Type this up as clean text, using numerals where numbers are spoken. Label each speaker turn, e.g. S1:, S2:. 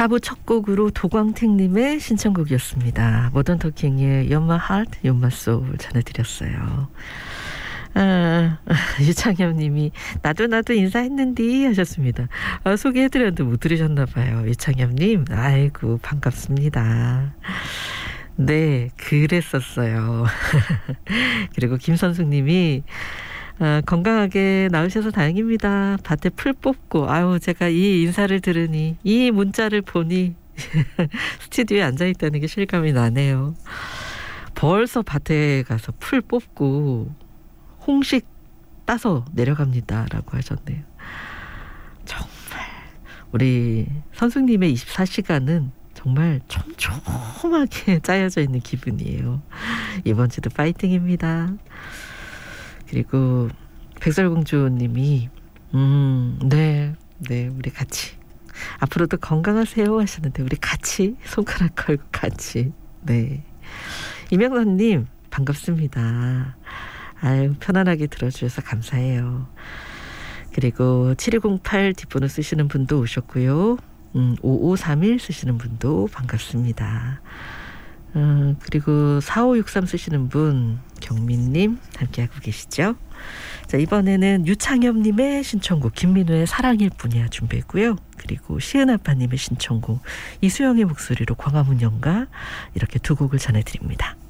S1: 4부 첫 곡으로 도광택님의 신청곡이었습니다. 모던 토킹의 You're My Heart, You're My Soul 전해드렸어요. 유창엽님이 나도 인사했는디 하셨습니다. 소개해드렸는데 못 들으셨나봐요. 유창엽님, 아이고 반갑습니다. 네, 그랬었어요. 그리고 김선숙님이 건강하게 나으셔서 다행입니다. 밭에 풀 뽑고, 제가 이 인사를 들으니, 이 문자를 보니 스튜디오에 앉아있다는 게 실감이 나네요. 벌써 밭에 가서 풀 뽑고 홍식 따서 내려갑니다 라고 하셨네요. 정말 우리 선숙님의 24시간은 정말 촘촘하게 짜여져 있는 기분이에요. 이번 주도 파이팅입니다. 그리고 백설공주님이 네 우리 같이 앞으로도 건강하세요 하셨는데 우리 같이 손가락 걸고 같이. 네, 이명선님 반갑습니다. 아유, 편안하게 들어주셔서 감사해요. 그리고 7208 뒷번호 쓰시는 분도 오셨고요. 5531 쓰시는 분도 반갑습니다. 그리고 4563 쓰시는 분 경민님 함께하고 계시죠. 자, 이번에는 유창엽님의 신청곡 김민우의 사랑일 뿐이야 준비했고요. 그리고 시은아빠님의 신청곡 이수영의 목소리로 광화문 연가 이렇게 두 곡을 전해드립니다.